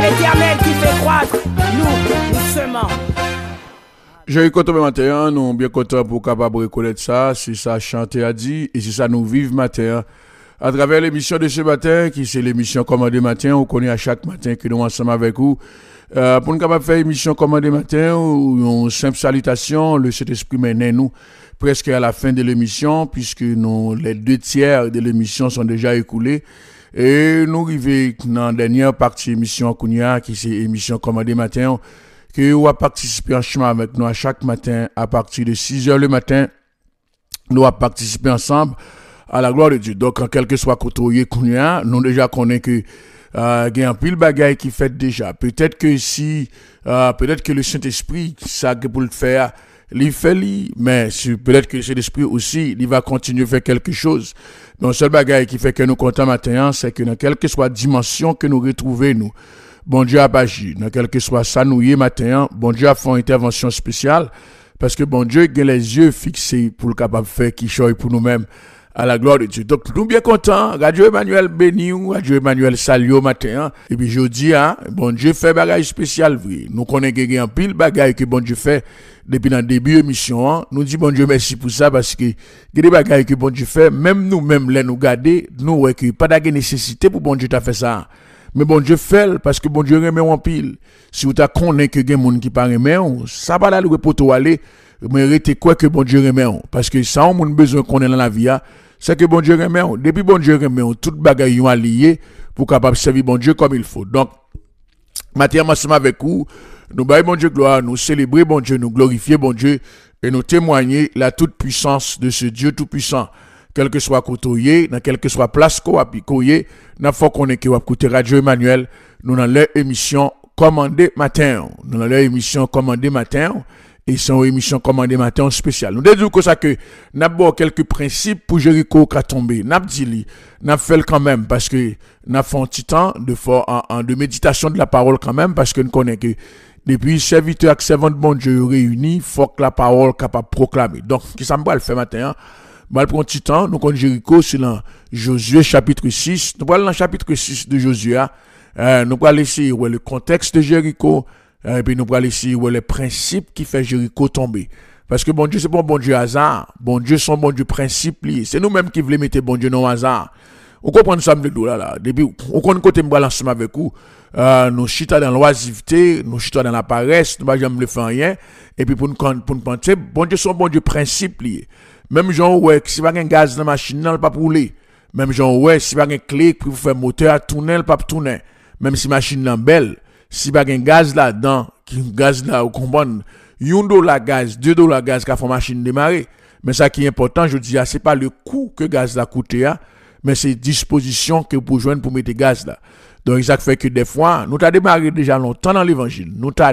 l'Éternel qui fait croître, nous semons. J'ai content matin, nous bien content pour capable reconnaître ça, c'est ça chanter a dit et c'est ça nous vivre matin. À travers l'émission de ce matin, qui c'est l'émission Commandé Matin, on connaît à chaque matin que nous ensemble avec vous. Pour nous capable faire émission Commandé Matin, ou une simple salutation, le Saint-Esprit mène nous presque à la fin de l'émission, puisque nous, les 2/3 de l'émission sont déjà écoulés. Et nous arrivons dans la dernière partie de l'émission Kounia, qui c'est l'émission Commandé Matin, que vous participé en chemin avec nous à chaque matin à partir de 6h le matin. Nous allons participer ensemble à la gloire de Dieu. Donc, en quelque soit côté Kounia, nous déjà connaissons que il y a un pile bagaille qui fait déjà. Peut-être que peut-être que le Saint-Esprit, ça pour le faire, il fait mais peut-être que le Saint-Esprit aussi, il va continuer à faire quelque chose. Donc, seul bagaille qui fait que nous comptons matin, c'est que dans quelle que soit dimension que nous retrouvons, nous, bon Dieu a agi. Dans quel que soit ça, nous y est matin, bon Dieu a fait une intervention spéciale, parce que bon Dieu a les yeux fixés pour le capable de faire qui choisit pour nous-mêmes à la gloire de Dieu. Donc, nous bien contents. Radio Emmanuel béni ou, Radio Emmanuel salue matin. Et puis, je dis, bon Dieu fait bagaille spécial, vrai. Nous connaissons qu'il y a un pile bagaille que bon Dieu fait depuis le début de l'émission. Nous disons, bon Dieu, merci pour ça, parce que il y a des bagailles que bon Dieu fait, même nous-mêmes, les nous garder, nous, ouais, qu'il n'y a pas de nécessité pour bon Dieu t'a fait ça. Mais bon Dieu fait, parce que bon Dieu remet en pile. Si vous t'as connaît que il y a des gens qui pas remet, ça va là le pour toi aller, mais arrêtez quoi que bon Dieu remet, parce que ça, on a besoin qu'on ait dans la vie, c'est que bon Dieu remet, depuis bon Dieu remet, toute bagaille ont allié pour capable servir bon Dieu comme il faut. Donc, matin, ensemble avec vous, nous baillons bon Dieu gloire, nous célébrer bon Dieu, nous glorifier bon Dieu, et nous témoigner la toute puissance de ce Dieu tout puissant. Quel que soit côté, dans quelle que soit place qu'on a picoyer, n'a faut qu'on est qui va écouter Radio Emmanuel, nous dans leur émission Commandé Matin, nous dans leur émission Commandé Matin, et c'est une émission Commandé Matin spéciale. Nous disons que ça que n'a pas quelques principes pour Jéricho qui a tombé, n'a dit n'a fait quand même parce que n'a fait un petit temps de méditation de la parole quand même parce que nous connaissons que depuis serviteur et servant de bon Dieu réunis, faut que la parole capable proclamer. Donc, qui ça me va le faire matin? Mal pour un petit temps, nous connaissons Jéricho, c'est dans Josué chapitre 6. Nous allons dans le chapitre 6 de Josué. Nous allons essayer le contexte de Jéricho. Et puis nous allons essayer les principes qui fait Jéricho tomber. Parce que bon Dieu, c'est pas un bon Dieu hasard. Bon Dieu, son bon Dieu principe. C'est nous-mêmes qui voulons mettre bon Dieu dans le hasard. On comprend ça de là. Depuis, on connaît côté me ensemble avec vous. Nous chita dans l'oisiveté, nous chita dans la paresse, nous ne jamais le faire rien. Et puis pour nous penser, bon Dieu, son bon Dieu principe lié. Même genre, ouais, si pas un gaz dans la machine, non, pas pour rouler. Même genre, ouais, si pas un clé pour faire moteur à tourner, pas pour tourner. Même si machine là belle, si pas un gaz là-dedans, qui gaz là, vous comprenez, $1 gaz, $2 gaz qui a fait machine démarrer. Mais ça qui est important, je dis, c'est pas le coût que gaz là coûté, mais c'est disposition que vous joindre pour mettre gaz là. Donc, ça fait que des fois, nous t'avons démarré déjà longtemps dans l'évangile.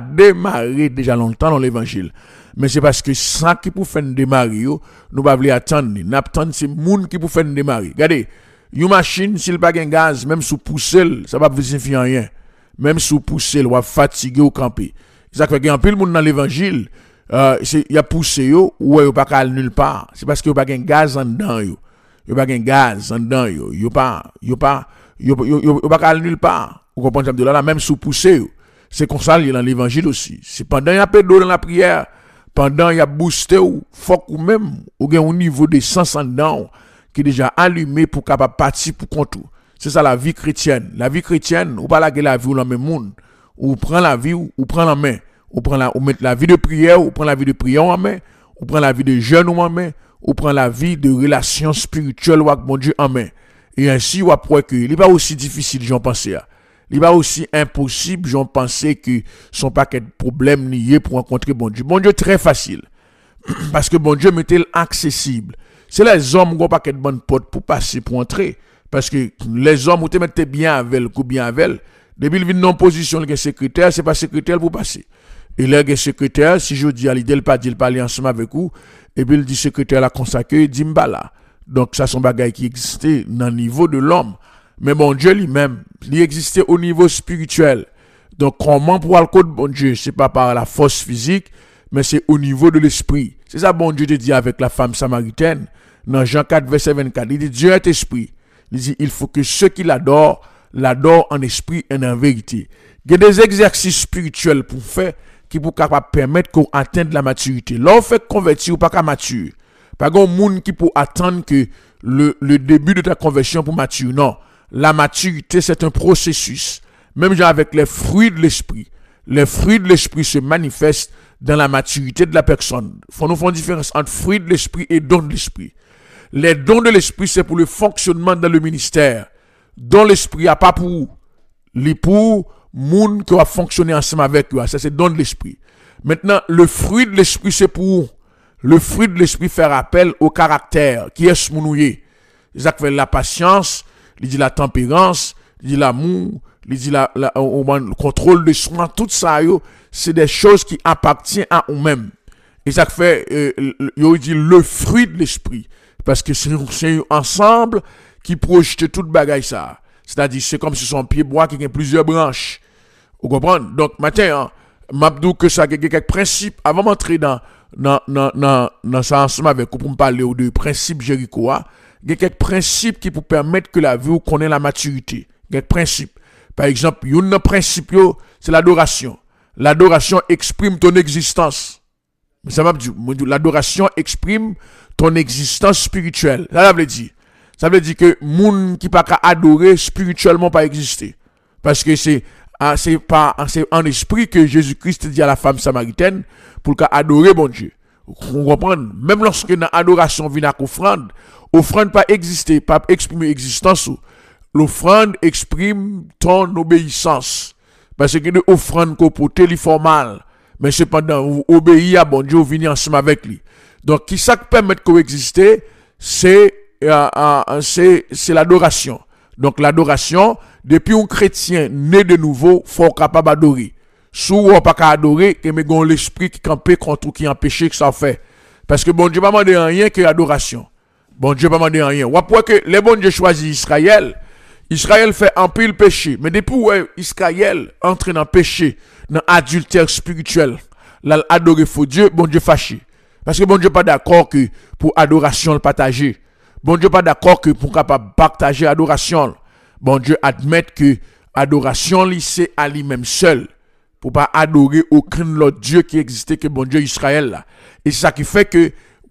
Mais c'est parce que ça qui pour faire démarrer, nous pas voulu attendre. Nous attendons ces gens qui pour faire démarrer. Regardez, une machine, s'il pas de gaz, même sous pousser, ça va pas signifier rien. Même sous pousser, on va fatiguer au camper. Ça fait qu'il y a un peu de monde dans l'évangile, il y a poussé, ou il n'y a pas aller nulle part. C'est parce qu'il n'y a pas de gaz en dedans. Il n'y a pas de gaz en dedans. Il n'y a pas aller nulle part. Vous comprenez de là, même sous pousser. C'est comme ça, il y a dans l'évangile aussi. C'est pendant qu'il y a peu d'eau dans la prière, pendant qu'il y a boosté, faut que même, ou bien au niveau des sens en dedans, qui est déjà allumé pour capable partir pour contour. C'est ça la vie chrétienne. La vie chrétienne, ou pas la vie ou la même monde. Ou prend la vie, ou prend la main. Ou met la vie de prière, ou prend la vie de prière en main. Ou prend la vie de jeûne en main. Ou prend la vie de relation spirituelle avec mon Dieu en main. Et ainsi, ou après que, il n'est pas aussi difficile, j'en pensais. Il n'est pas aussi impossible, j'en pensais que son paquet de problèmes liés pour rencontrer bon Dieu. Bon Dieu, très facile. Parce que bon Dieu mettait accessible. C'est les hommes qui ont pas de bonne porte pour passer, pour entrer. Parce que les hommes, où te mettez bien avec elle, ou bien avec elle, depuis qu'ils viennent en position, le secrétaire, c'est pas secrétaire pour passer. Et le secrétaire, si je dis à l'idée, il parle ensemble avec vous, et puis il dit secrétaire la consacré, il dit m'bala. Donc ça, c'est un bagage qui existait dans le niveau de l'homme. Mais bon Dieu lui-même, il existait au niveau spirituel. Donc comment pour le code bon Dieu, c'est pas par la force physique, mais c'est au niveau de l'esprit. C'est ça bon Dieu te dit avec la femme samaritaine, dans Jean 4, verset 24. Il dit Dieu est esprit. Il dit il faut que ceux qui l'adorent l'adore en esprit et en vérité. Il y a des exercices spirituels pour faire qui pour capable permettre qu'on atteigne la maturité. Là on fait convertir ou pas qu'à mature. Pas grand monde qui peut attendre que le début de ta conversion pour mature. Non, la maturité c'est un processus. Même genre avec les fruits de l'esprit. Les fruits de l'esprit se manifestent dans la maturité de la personne. Faut nous faire une différence entre fruits de l'esprit et dons de l'esprit. Les dons de l'esprit c'est pour le fonctionnement dans le ministère. Don l'esprit a pas pour les pour monde qui va fonctionner ensemble avec eux. Ça c'est don de l'esprit. Maintenant, le fruit de l'esprit c'est pour le fruit de l'esprit faire appel au caractère qui est mounouye. Ça fait la patience, il dit la tempérance, il dit l'amour, il dit le contrôle de soi, tout ça c'est des choses qui appartiennent à eux-mêmes. Et ça fait il dit le fruit de l'esprit parce que c'est un ensemble qui projette toute bagaille ça. C'est-à-dire c'est comme si son pied bois qui a plusieurs branches. Vous comprenez? Donc matin m'abdou que ça quelques principes avant d'entrer dans ça ensemble avec vous pour me parler de principes Jéricho. Il y a quelques principes qui vous permettent que la vie vous connaît la maturité. Quelques principes. Par exemple, un principe c'est l'adoration. L'adoration exprime ton existence. Ça m'a dit l'adoration exprime ton existence spirituelle. Ça veut dire. Ça veut dire que moun qui pas qu'à adorer spirituellement pas exister. Parce que c'est en esprit que Jésus-Christ dit à la femme samaritaine pour qu'à adorer bon Dieu. Vous comprenez? Même lorsque dans adoration vient à offrande pas exister, pas exprimer existence. L'offrande exprime ton obéissance. Parce que l'offrande qu'on porte li formal, mais cependant vous obéissez à bon Dieu, vous venez ensemble avec lui. Donc qui ça permet de coexister, c'est l'adoration. Donc l'adoration, depuis un chrétien né de nouveau, faut capable d'adorer. Si on pas qu'à adorer, que mais gon l'esprit qui campe contre ou qui empêche que ça fait. Parce que bon Dieu pas demander rien que l'adoration. Bon Dieu pas demander rien. Ou après que les bon Dieu choisit Israël, Israël fait un pile péché, mais depuis ouais, Israël entre dans péché, dans adultère spirituel, là adorer faux Dieu, bon Dieu fâché. Parce que bon Dieu pas d'accord que pour adoration le partager. Bon Dieu pas d'accord que pour capable partager adoration. Bon Dieu admet que adoration c'est à lui-même seul pour pas adorer aucun autre Dieu qui existait que bon Dieu Israël là. Et c'est ça qui fait que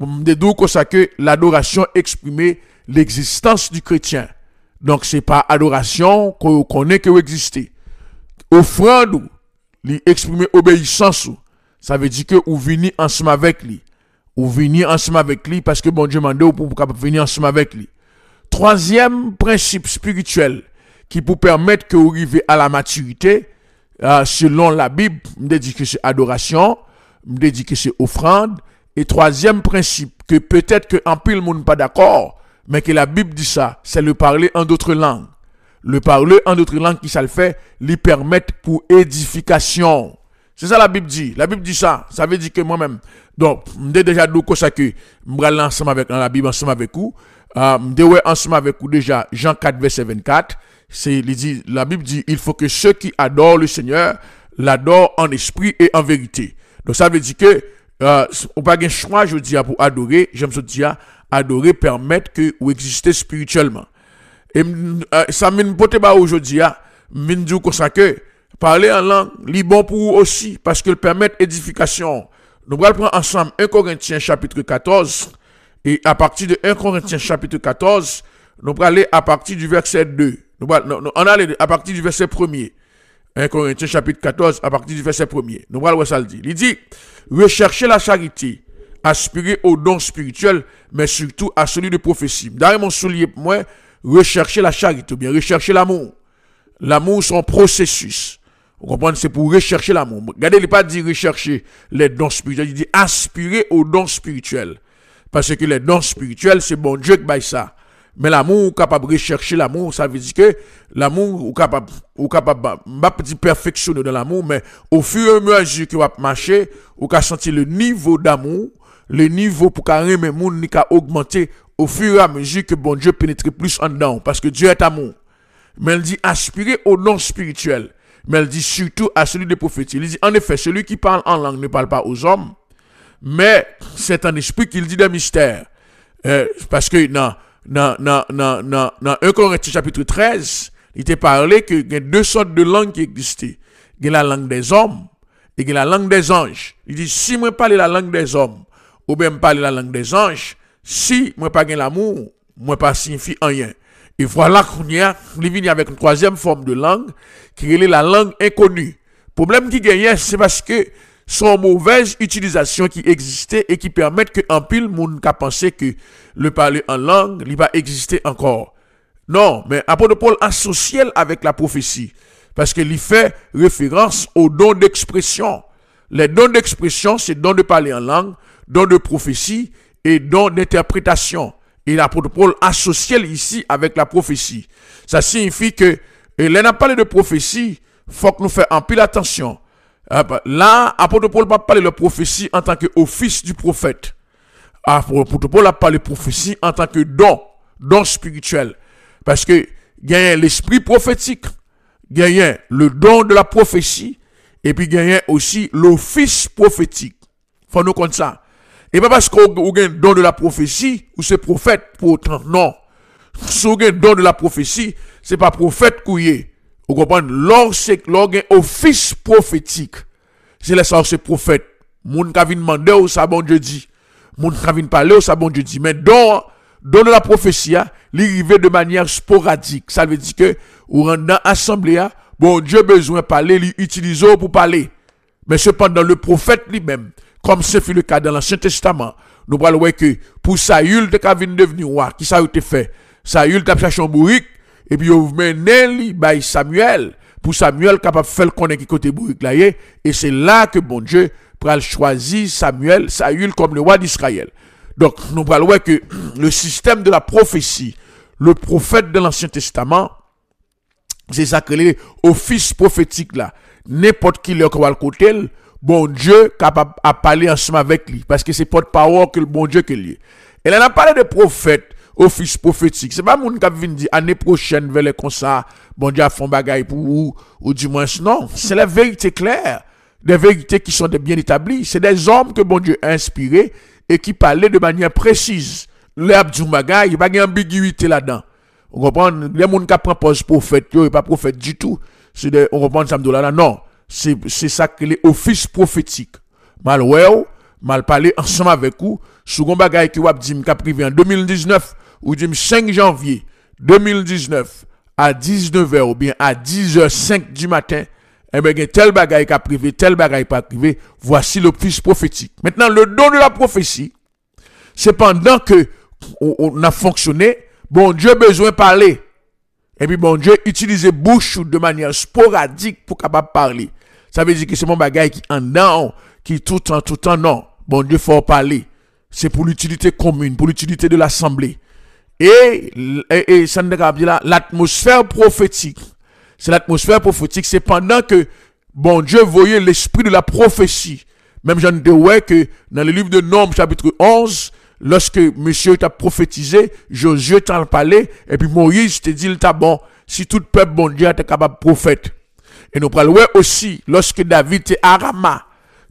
que l'adoration exprimait l'existence du chrétien. Donc c'est pas adoration qu'on connaît que exister. Offrande lui exprimer obéissance. Ça veut dire que vous venez ensemble avec lui. Ou venir ensemble avec lui parce que bon Dieu m'a dit pour venir ensemble avec lui. Troisième principe spirituel qui vous permettre que vous arrivez à la maturité, selon la Bible, me dit que c'est adoration, me dit que c'est offrande. Et troisième principe que peut-être que en pile monde pas d'accord, mais que la Bible dit ça, c'est le parler en d'autres langues. Le parler en d'autres langues qui ça le fait, lui permettre pour édification. C'est ça la Bible dit. La Bible dit ça. Ça veut dire que moi-même, donc, m'dé déjà dit ça que m'bral ensemble avec dans la Bible ensemble avec vous. M'dé ouais ensemble avec vous déjà Jean 4 verset 24. La Bible dit il faut que ceux qui adorent le Seigneur l'adorent en esprit et en vérité. Donc ça veut dire que on pas un choix je dis pour adorer, j'aime ça dire adorer permettre que vous existez spirituellement. Et ça m'ine pote ba aujourd'hui m'ine dit comme ça que parler en langue, li bon pour vous aussi, parce qu'il permet édification. Nous allons prendre ensemble 1 Corinthiens chapitre 14, et à partir de 1 Corinthiens chapitre 14, nous allons aller à partir du verset 2. On aller à partir du verset 1er. 1 Corinthiens chapitre 14, à partir du verset 1er. Nous allons voir ça le dit. Il dit, recherchez la charité, aspirez aux dons spirituels, mais surtout à celui de prophétie. D'ailleurs, mon soulier, moi, rechercher la charité, ou bien rechercher l'amour. L'amour, c'est un processus. Vous comprenez? C'est pour rechercher l'amour. Regardez, il n'est pas dit rechercher les dons spirituels, il dit aspirer aux dons spirituels. Parce que les dons spirituels, c'est bon Dieu qui baille ça. Mais l'amour, ou capable de rechercher l'amour, ça veut dire que l'amour, ou capable, pas petit perfectionner dans l'amour, mais au fur et à mesure que vous marcher, ou qu'à sentir le niveau d'amour, le niveau pour qu'à aimer moun, ni qu'à augmenter au fur et à mesure que bon Dieu pénètre plus en dedans. Parce que Dieu est amour. Mais elle dit aspirer aux dons spirituels. Mais elle dit surtout à celui de prophétie. Il dit, en effet, celui qui parle en langue ne parle pas aux hommes, mais c'est un esprit qu'il dit des mystères. Parce que dans 1 Corinthiens chapitre 13, Il t'a parlé que il y a deux sortes de langues qui existaient. Il y a la langue des hommes et il y a la langue des anges. Il dit, si moi parle la langue des hommes, ou bien parle la langue des anges, si moi pas gain l'amour, moi pas signifie rien. Et voilà qu'on y a, il vient avec une troisième forme de langue, qui est la langue inconnue. Problème qui gagne, c'est parce que son mauvaise utilisation qui existait et qui permettent que en pile monde qui pensé que le parler en langue, il va exister encore. Non, mais apôtre Paul associe avec la prophétie parce qu'il fait référence aux dons d'expression. Les dons d'expression, c'est dons de parler en langue, dons de prophétie et dons d'interprétation. Et l'apôtre Paul associe ici avec la prophétie. Ça signifie que, et là, on a parlé de prophétie, faut que nous fassions en pile attention. Là, apôtre Paul va parler de prophétie en tant qu'office du prophète. Apôtre Paul a parlé de prophétie en tant que don spirituel. Parce que, il y a l'esprit prophétique, il y a le don de la prophétie, et puis il y a aussi l'office prophétique. Faut nous compter ça. Et pas parce qu'on a un don de la prophétie, ou c'est prophète pour autant, non. Si on a un don de la prophétie, c'est pas prophète couillé. Vous comprenez? Lorsqu'on a un office prophétique, c'est là ça, c'est prophète. Moun ka vin demander ou ça bon Dieu dit. Moun ka vin parler ou ça bon Dieu dit. Mais don de la prophétie, il arrive de manière sporadique. Ça veut dire que, ou rentre dans l'assemblée, bon Dieu besoin de parler, il utilise pour parler. Mais cependant, le prophète lui-même, comme c'est le cas dans l'Ancien Testament, nous parlons que pour Saül, de ka vin devenu roi, qui ça a été fait? Saül t'a cherché un bourrique, et puis vous menez by Samuel, pour Samuel capable de faire connaître qui côté bourrique là, et c'est là que bon Dieu pral choisir Saül comme le roi d'Israël. Donc, nous parlons que le système de la prophétie, le prophète de l'Ancien Testament, c'est ça que les offices prophétiques là, n'importe qui leur va le côté, bon Dieu capable à parler ensemble avec lui, parce que c'est porte-parole que le bon Dieu que lui. Et là, on a parlé de prophète, office prophétique. C'est pas moun qui vient dire année prochaine vers les comme ça, bon Dieu a fait un bagaille pour ou du moins non, c'est la vérité claire, des vérités qui sont bien établies, c'est des hommes que bon Dieu a inspirés et qui parlaient de manière précise. L'herbe du bagaille, il n'y a pas d'ambiguïté là-dedans. On comprend, les gens qui prennent poste prophète, il n'y a pas prophète du tout. On comprend ça là, non. C'est ça que les offices prophétiques. Mal parler ensemble avec vous, second bagaille qui va dire qu'a privé en 2019 ou dit 5 janvier 2019 à 19h ou bien à 10h05 du matin, eh bien tel bagaille qu'a privé, tel bagaille pas privé, voici l'office prophétique. Maintenant le don de la prophétie, c'est pendant que on a fonctionné, bon Dieu besoin de parler. Et puis bon Dieu utilise bouche de manière sporadique pour capable parler. Ça veut dire que c'est mon bagaille qui en dedans, qui tout temps non. Bon Dieu faut parler. C'est pour l'utilité commune, pour l'utilité de l'assemblée. Et ça ne dit là, l'atmosphère prophétique. C'est l'atmosphère prophétique, c'est pendant que bon Dieu voyait l'esprit de la prophétie. Même j'en ai ouais que dans le livre de Nombres chapitre 11, lorsque monsieur t'a prophétisé, Josué t'a parlé, et puis Moïse te dit, t'a bon, si tout peuple bon Dieu est capable de prophète. Et nous parlons aussi, lorsque David était à Rama,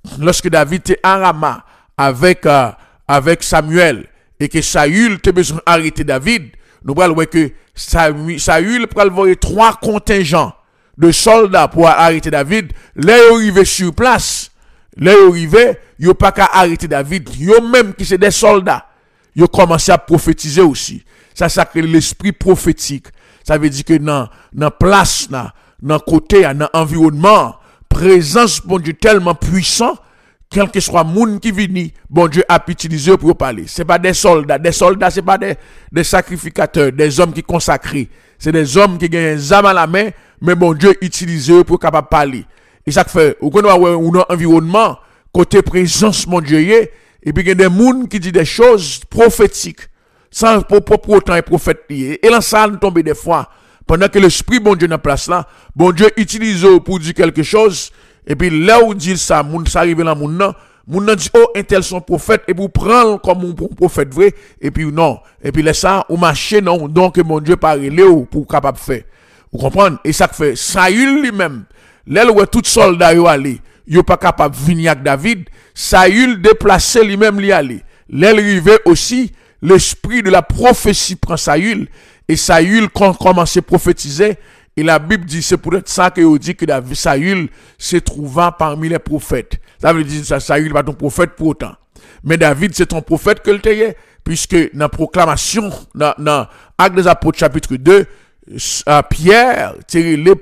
avec Samuel, et que Saül t'a besoin d'arrêter David, nous parlons que Saül pral voyer 3 contingents de soldats pour arrêter David. Là, ils arrivent sur place. Là, ils arrivent, ils n'ont pas qu'à arrêter David. Ils même qui c'est des soldats. Ils ont commencé à prophétiser aussi. Ça s'appelle l'esprit prophétique. Ça veut dire que dans place, dans côté, dans environnement, présence, bon Dieu, tellement puissant, quel que soit le monde qui vient, bon Dieu a utilisé pour parler. C'est pas des soldats. Des soldats, c'est pas des sacrificateurs, des hommes qui consacrés. C'est des hommes qui gagnent des âmes à la main, mais bon Dieu utilise eux pour capable parler. Et ça fait, ou qu'on a un environnement, côté présence, mon Dieu, et puis il y a des gens qui disent des choses prophétiques, sans pour autant être prophète lié. Et là, ça nous tombe des fois, pendant que l'esprit, bon Dieu, dans place là, bon Dieu utilise eux pour dire quelque chose, et puis là où dit ça, ça arrive là, moun nan dit, oh, un tel son prophète, et vous prendre comme un prophète vrai, et puis non, et puis là ça, ou marcher non, donc mon Dieu parle pour capable faire. Vous comprenez? Et ça fait, Saül lui-même, là où tout soldat yo allé, yo pas capable de venir avec David, Saül déplacé lui-même li allé. Là arrivé aussi, l'esprit de la prophétie prend Saül, et Saül commence à prophétiser, Et la Bible dit, c'est pour être ça que on dit que David, Saül se trouvant parmi les prophètes. Ça veut dire, Saül n'est pas ton prophète pour autant. Mais David, c'est ton prophète que le t'ayez, puisque dans la proclamation, dans Actes des Apôtres, chapitre 2, Pierre, tirez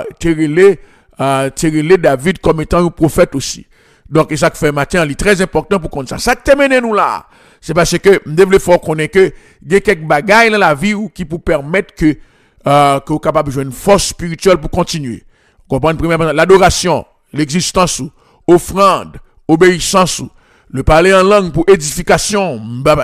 David comme étant un prophète aussi. Donc, et ça que fait matin, il est très important pour qu'on ça. Ça que termine nous là. C'est parce que, nous devons faut connaître que, il y a quelques bagailles dans la vie qui pour permettre que vous capable de jouer une force spirituelle pour continuer. Vous comprenez? Premièrement, l'adoration, l'existence, offrande, obéissance, le parler en langue pour édification.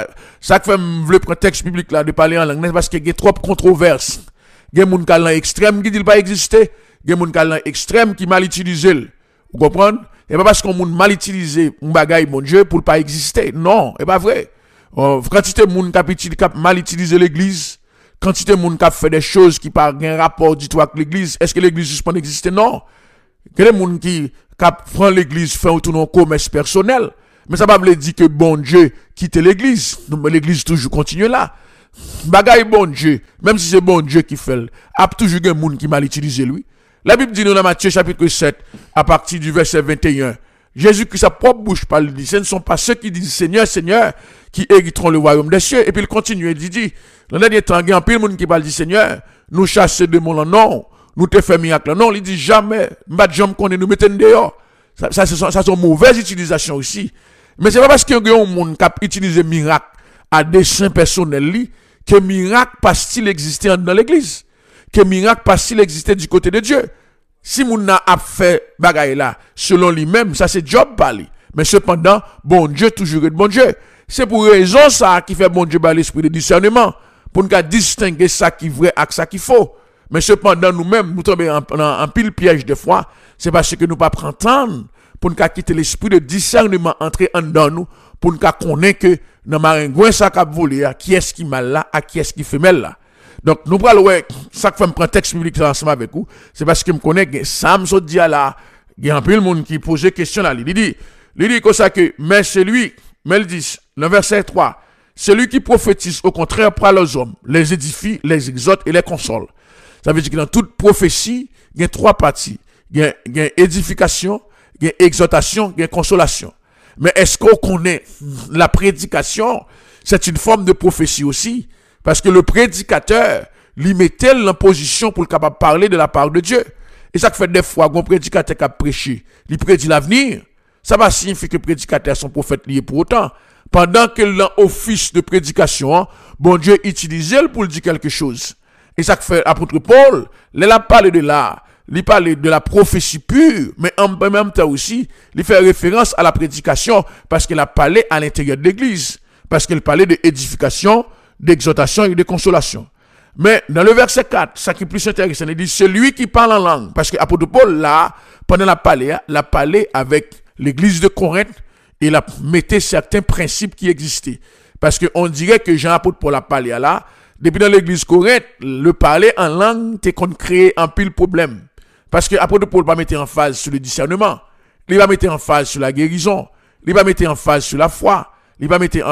Ça que fait, le prétexte biblique là, de parler en langue, parce qu'il y a trop de controverses. Il y a des gens qui sont extrême qui disent pas exister. Il y a des gens qui sont extrême qui mal utilisé. Vous comprenez? Et pas parce qu'on a mal utilisé un bagage, mon Dieu, pour pas exister. Non, c'est pas vrai. Quantité de gens qui mal utilisé l'église, quantité de gens qui fait des choses qui n'ont pas un rapport du tout avec l'église, est-ce que l'église suspend d'exister? Non. Il y a des gens qui prennent l'église, font un commerce personnel. Mais ça ne veut pas dire que bon Dieu quitte l'église. L'église toujours continue là. Bagay bon Dieu, même si c'est bon Dieu qui fait, il y a toujours des gens qui mal utilisé lui. La Bible dit nous dans Matthieu chapitre 7, à partir du verset 21, Jésus-Christ, sa propre bouche parle, dit, ce ne sont pas ceux qui disent Seigneur, Seigneur, qui hériteront le royaume des cieux. Et puis il continue, il dit, dans le dernier temps, il y a un peu de monde qui parle, dit Seigneur, nous chasser de mon nom, nous te fait miracle. Non, il dit jamais, jamais qu'on nous mettons dehors. Ça, c'est une mauvaise utilisation aussi. Mais c'est pas parce qu'il y a un monde qui a utilisé miracle à dessein personnel, que miracle passe-t-il exister dans l'église? Que miracle passe-t-il exister du côté de Dieu? Si moun a fait bagaille là, selon lui-même, ça c'est job parler. Mais cependant, bon Dieu toujours est bon Dieu. C'est pour raison ça qui fait bon Dieu par l'esprit de discernement. Pour nous distinguer ça qui est vrai avec ça qui est faux. Mais cependant, nous-mêmes, nous tombons en pile piège de foi. C'est parce que nous ne pas prendre temps pour nous quitter l'esprit de discernement entrer en dedans nous, pour nous connaître que dans maringouin ça qu'a volé, qui est-ce qui mal là, à qui est-ce qui fait mal là. Donc, nous prenons, ça que fait me prendre texte biblique ensemble avec vous, c'est parce que je connais que Sam so dit là, il y a un peu de monde qui pose des questions là, il dit comme ça que, mais celui, mais il dit, le verset 3, celui qui prophétise au contraire parle aux hommes, les édifie, les exhorte et les console. Ça veut dire que dans toute prophétie, il y a trois parties. Il y a édification, il y a exhortation, il y a consolation. Mais est-ce qu'on connaît la prédication? C'est une forme de prophétie aussi. Parce que le prédicateur, lui mettait en position pour le capable parler de la part de Dieu. Et ça fait des fois, un prédicateur qui a prêché, il prédit l'avenir. Ça va signifier que le prédicateur son prophète lié pour autant. Pendant que l'office de prédication, bon Dieu utilisait pour dire quelque chose. Et ça fait l'apôtre Paul, il a parlé de là, il parle de la prophétie pure, mais en même temps aussi, il fait référence à la prédication parce qu'il a parlé à l'intérieur de l'église. Parce qu'il parlait de édification, d'exhortation et de consolation. Mais dans le verset 4, ça qui est plus intéressant, il dit celui qui parle en langue. Parce que l'apôtre Paul, là, pendant la parlé avec l'église de Corinthe et il a metté certains principes qui existaient. Parce qu'on dirait que Jean-Apôtre Paul a parlé là, depuis dans l'église Corinthe, le parler en langue, t'es qu'on crée un pile problème. Parce que l'apôtre Paul va mettre en phase sur le discernement, il va mettre en phase sur la guérison, il va mettre en phase sur la foi. Il mettait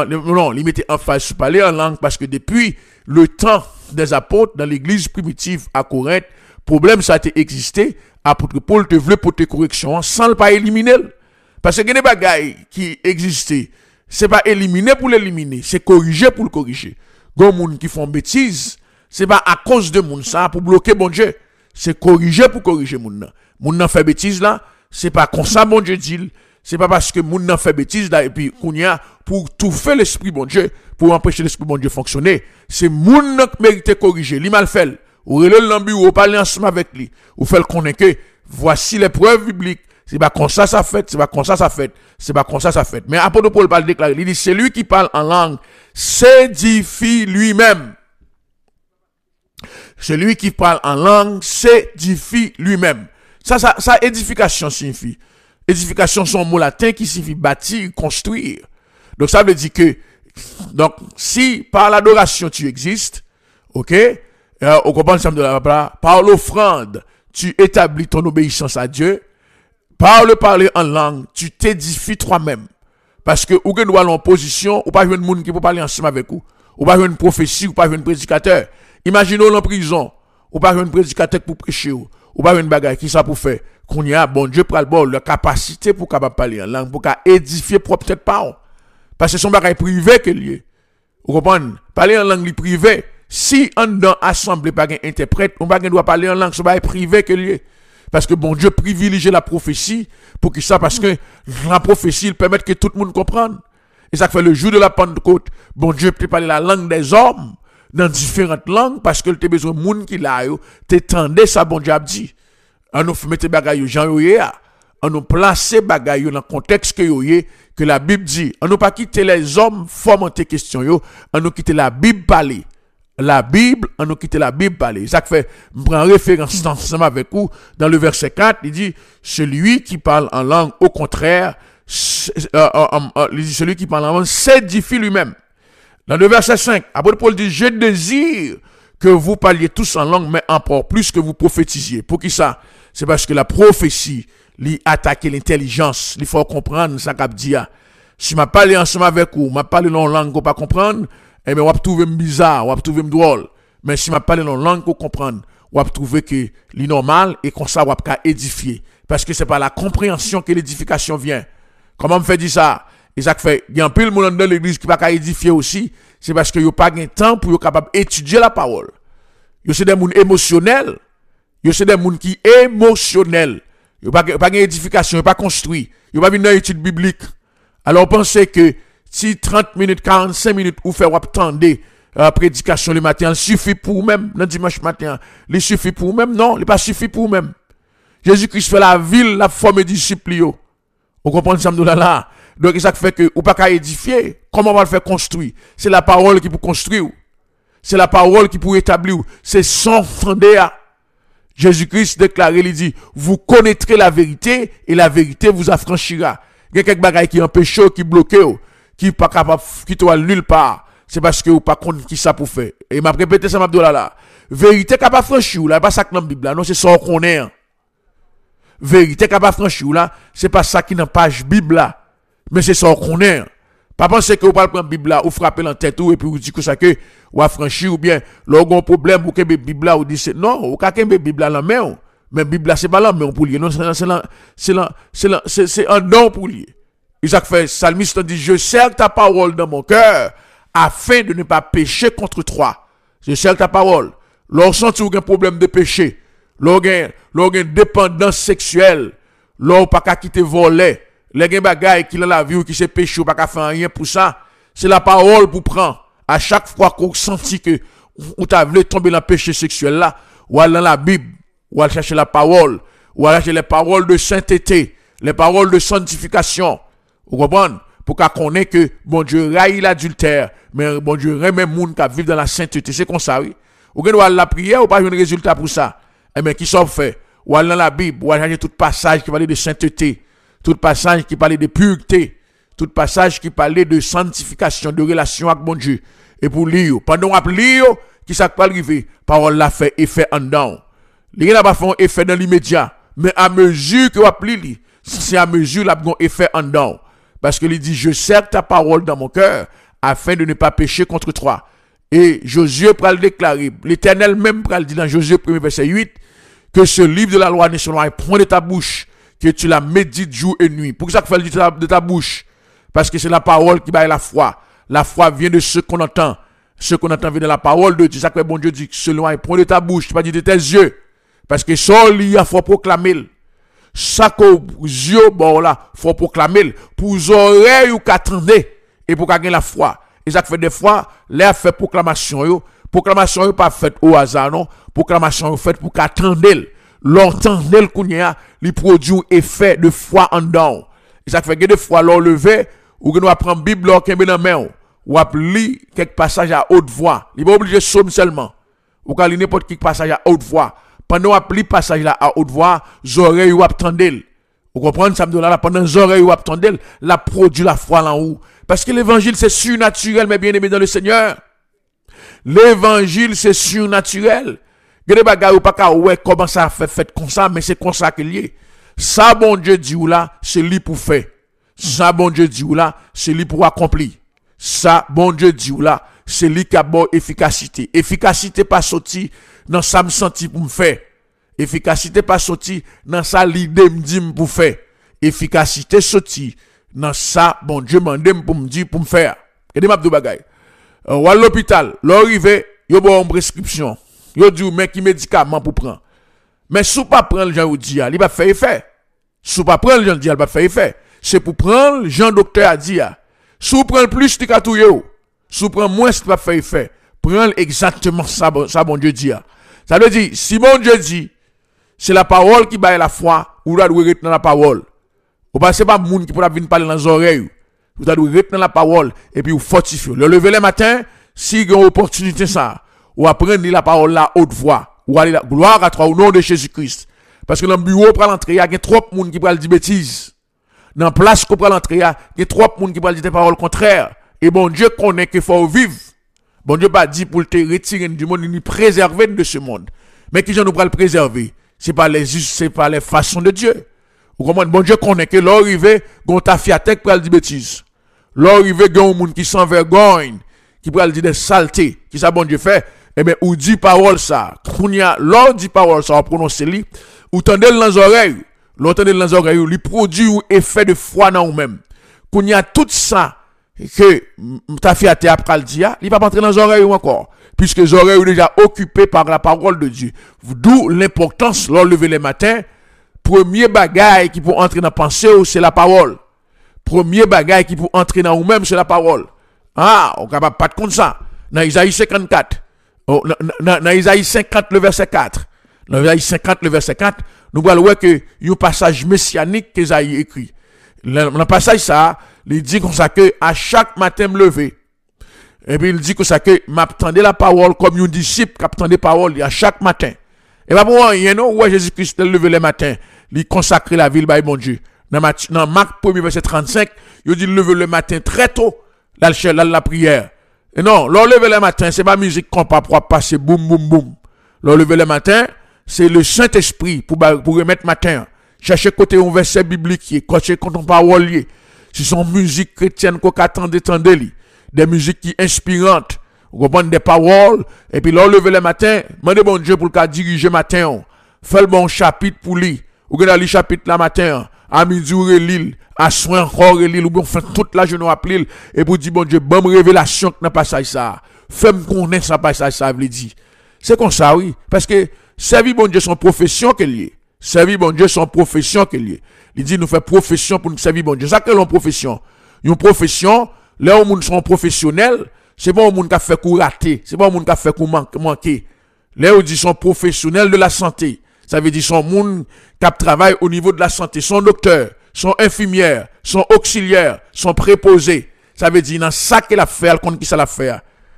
en phase sur parler en langue parce que depuis le temps des apôtres dans l'église primitive à Corinthe, problème ça a été existé, apôtre Paul te voulait porter correction sans le pas éliminer. Parce que il y a des bagailles qui existaient, c'est pas éliminer pour l'éliminer, c'est corriger pour le corriger. Gon moun qui font bêtises, c'est pas à cause de moun ça pour bloquer bon Dieu, c'est corriger pour corriger moun nan. Moun nan fait bêtise là, c'est pas comme ça bon Dieu dit. C'est pas parce que moun nan fait bêtise là et puis kounya pour tout faire l'esprit bon Dieu pour empêcher l'esprit bon Dieu fonctionner. C'est moun nan qui mérite corriger, li mal fait. Ou relève l'ambi ou parler ensemble avec lui. Ou fait connaître que voici les preuves bibliques. C'est pas comme ça ça fait, c'est pas comme ça ça fait, c'est pas comme ça ça fait. Mais apôtre Paul parle déclarer, il dit c'est lui qui parle en langue s'édifie lui-même. Celui qui parle en langue s'édifie lui-même. Ça édification signifie. Édification, c'est un mot latin qui signifie bâtir, construire. Donc, ça veut dire que, donc, si par l'adoration tu existes, ok, on comprend ça de la par l'offrande, tu établis ton obéissance à Dieu, par le parler en langue, tu t'édifies toi-même. Parce que, ou que nous allons en position, ou pas une monde qui peut parler ensemble avec vous, ou pas une prophétie, ou pas un prédicateur. Imaginons en prison, ou pas un prédicateur pour prêcher, ou pas une bagaille qui ça pour faire. Qu'on y a, bon Dieu pral bon, la capacité pour capable parler en langue, pour édifier propre tête pas. Parce que son bagaille privé que lié. Vous comprenez? Parler en langue privée. Si on dans assemblée pas un interprète, on pas doit parler en langue, son bagaille privé que lié. Parce que bon Dieu privilégie la prophétie pour que ça, parce que la prophétie, il permet que tout le monde comprenne. Et ça fait le jour de la Pentecôte, bon Dieu peut parler la langue des hommes dans différentes langues parce que tu as besoin de monde qui l'a yo, t'étendais ça bon Dieu a dit. On nous mettre bagaille Jean yoyé, on nous placer bagaille dans le contexte que yoyé que la Bible dit. On nous pas quitter les hommes fomenter question yo, on nous quitter la Bible parler. La Bible, on nous quitte la Bible parler. Ça fait, je prends référence ensemble avec vous, dans le verset 4, il dit, celui qui parle en langue, au contraire, celui qui parle en langue s'édifie lui-même. Dans le verset 5, après Paul dit, je désire que vous parliez tous en langue, mais encore plus que vous prophétisiez. Pour qui ça? C'est parce que la prophétie, lui attaque l'intelligence, il faut comprendre ça qu'a dit. Si je parle ensemble avec vous, je parle en langue, vous ne pas comprendre, eh bien, on va trouver bizarre, on va trouver drôle. Mais si je parle dans la langue, vous comprendre, on va trouver que c'est normal et comme ça, on va édifier. Parce que c'est par la compréhension que l'édification vient. Comment on fait dire ça? Et ça fait, il y a un peu de monde dans l'église qui va pas édifier aussi. C'est parce qu'il n'y a pas de temps pour être capable d'étudier la parole. Il y a des gens émotionnels. Il y a des gens qui sont émotionnels. Il n'y a pas d'édification, il n'y a pas construit. Il n'y a pas une étude biblique. Alors, pensez que si 30 minutes, 45 minutes, ou faire attendre prédication le matin, il suffit pour vous-même, le dimanche matin, il suffit pour vous-même, non, il pas suffit pour vous-même. Jésus-Christ fait la ville, la forme disciples. Vous comprenez ça, là? Donc, ça fait que, ou pas qu'à édifier, comment on va le faire construire? C'est la parole qui peut construire. C'est la parole qui peut établir. C'est son fondé. Jésus-Christ déclare, il dit, vous connaîtrez la vérité, et la vérité vous affranchira. Il y a quelques bagailles qui empêchent, qui bloquent, qui pas capable qui toi nulle part, c'est parce que ou pas compte qui ça pour faire. Et m'a répété ça m'abdoula là. Vérité capable franchir là, pas ça que dans la Bible là, non c'est ça qu'on est. Vérité capable franchir là, c'est pas ça qui dans page Bible là, mais c'est ça qu'on est. Pas penser que vous pas prendre Bible là ou frapper dans tête ou et puis vous dit que ça que ou franchir ou bien l'orgon problème ou que Bible là ou dit c'est non, ou ka kembe Bible là main. Mais Bible là c'est pas là mais pour lier, non c'est un don pour lier. Isaac fait, Salmiste dit, je serre ta parole dans mon cœur, afin de ne pas pécher contre toi. Je serre ta parole. Lorsque tu as un problème de péché, lorsque une dépendance sexuelle, lorsque pas qu'à quitter voler, les gens bagaille qui dans la vie ou qui se péché ou pas qu'à faire rien pour ça, c'est la parole pour prendre. À chaque fois qu'on sentit que, ou t'as voulu tomber dans le péché sexuel là, ou aller dans la Bible, ou aller chercher la parole, ou aller chercher les paroles de sainteté, les paroles de sanctification. Vous comprenez? Pour qu'on connaisse que bon Dieu raille l'adultère, mais bon Dieu remet moun qui vivent dans la sainteté. C'est comme ça, oui. Ou qu'on doit la prière ou pas un résultat pour ça. Eh bien, qui s'en fait? Ou aller dans la Bible, ou aller tout passage qui parle de sainteté, tout passage qui parle de pureté, tout passage qui parle de sanctification, de relation avec bon Dieu. Et pour lire, pendant qu'on lire, qui ça peut arriver? Parole la fait effet en dedans. Les gens n'a pas fait effet dans l'immédiat, mais à mesure que vous appelez, c'est à mesure qu'il y a un effet en dedans. Parce que il dit, je serre ta parole dans mon cœur, afin de ne pas pécher contre toi. Et Josué pral déclarer, l'Éternel même pral dit dans Josué 1er verset 8, que ce livre de la loi ne se loin point de ta bouche, que tu la médites jour et nuit. Pour ça qu'il faut le dire de ta bouche? Parce que c'est la parole qui baille la foi. La foi vient de ce qu'on entend. Ce qu'on entend vient de la parole de Dieu. C'est ça que bon Dieu dit, que ce loin point de ta bouche, tu pas dire de tes yeux. Parce que ça, il faut proclamer. Ça que yeux bon là faut proclamer pour les oreilles ou qu'attendez et pour gagner la foi. Et ça fait des fois les fait proclamation yo pas faite au hasard non, proclamation faite pour qu'attendez l'entendez kounya li produit un effet de foi en dedans. Et ça fait que des fois l'on lever ou que nous apprendre Bible là kembe dans main ou lire quelques passages à haute voix. Il pas obligé somme seulement. Ou ka lire n'importe quel passage à haute voix. Pendant qu'on lit passage là à haute voix, oreilles ou attendez. Vous comprenez ça là pendant oreilles ou attendez, la produit la foi là haut parce que l'évangile c'est surnaturel mes bien-aimés dans le Seigneur. L'évangile c'est surnaturel. Gade bagay ou pas ka ouais comment ça fait comme ça mais c'est comme ça qu'il y est. Ça bon Dieu dit ou là, c'est lui pour faire. Ça bon Dieu dit ou là, c'est lui pour accomplir. Ça bon Dieu dit ou là, c'est lui qui a bonne efficacité. Efficacité pas sorti dans ça me senti pour me faire. Efficacité pas sorti dans ça l'idée me dit pour faire. Efficacité sorti dans ça bon Dieu mande pour me dire pour me faire. Et des map de bagaille. Ou à l'hôpital, l'arrivé, yo bon prescription. Yo dit mais qui médicament pour prendre. Mais sous pas prendre le Jean dit, il va faire effet. Sous pas prendre le Jean dit, il va faire effet. C'est pour prendre Jean docteur a dit. Sous prendre plus tu ka touyer ou. Sous prendre moins tu va faire effet. Prendre exactement ça bon Dieu dit. Ça veut dire si bon Dieu dit c'est la parole qui baille la foi ou doit retenir la parole. Ou pas c'est pas monde qui pourra venir parler dans les oreilles. Vous doit retenir la parole et puis vous fortifier. Le lever le matin, si vous avez une opportunité ça, ou apprendre la parole là haute voix, ou aller la gloire à toi au nom de Jésus-Christ. Parce que dans le bureau pour l'entrée, il y a trop de monde qui parle dire bêtises. Dans la place pour l'entrée, il y a trop de monde qui parle dire des paroles contraires. Et bon Dieu connaît qu'il faut vivre. Bon Dieu pas dit pour te retirer du monde ni préserver de ce monde. Mais qui j'en nous le préserver? C'est pas les façons de Dieu. Vous comprenez? Bon Dieu connaît que l'arrivée, gon ta fiatek pour dire bêtises. L'arrivée, gon monde qui s'en vergogne, qui peut dire des saletés, qui ça bon Dieu fait, eh bien, ou dit parole ça. L'or dit parole ça, on prononce li, ou tendez dans les oreilles, l'entendez dans les oreilles, lui produit un effet de foi dans vous-même. Qu'on y a tout ça, que ta fiaté après le dia, il va pas entrer dans les oreilles encore. Puisque les oreilles sont déjà occupées par la parole de Dieu. D'où l'importance, lors lever les matins, premier bagage qui peut entrer dans la pensée, c'est la parole. Premier bagage qui peut entrer dans vous-même, c'est la parole. Ah, on ne capable pas de compte ça. Dans Isaïe 54, dans Isaïe 50, le verset 4. Dans Isaïe 50, le verset 4, nous voyons que il y a un passage messianique qu'Isaïe écrit. Dans le passage ça, il dit comme ça que à chaque matin me lever. Et puis il dit que ça que m'attendait la parole comme un disciple qui attendait la parole à chaque matin. Et pas pour rien non, ouais Jésus-Christ levé le matin, il consacre la ville by mon Dieu. Dans Marc 1er verset 35, il dit lever le matin très tôt, la prière. Et non, leur lever le matin, c'est pas musique qu'on pas pour passer boum boum boum. Leur lever le matin, c'est le Saint-Esprit pour remettre matin. Chercher côté un verset biblique, chercher quand on parole lié. Si son musique chrétienne qu'on attendait des musiques qui inspirantes, vous comprenez des paroles et puis leur lever le matin, demandez bon Dieu pour le diriger matin. Fait le bon chapitre pour lui. Ou que dans le chapitre la matin, à midi ou l'île, à soin encore l'île ou bien fait toute la journée appeler et pour dire bon Dieu, bonne révélation que n'a pas ça. Fais-moi connaître ça pas ça veut dire. C'est comme ça oui, parce que servir bon Dieu son profession qu'elle est. Servir bon Dieu son profession qu'elle est. Il dit nous fait profession pour nous servir bon Dieu. Ça que l'on profession. Une profession, là où nous sont professionnels, c'est pas un monde qui a fait coup rater, c'est pas un monde qui a fait coup manquer. Là où dit sont professionnels de la santé. Ça veut dire son monde qui travaille au niveau de la santé, son docteur, son infirmière, son auxiliaire, son préposé. Ça veut dire dans ça qu'elle a fait, elle compte qui ça l'a fait.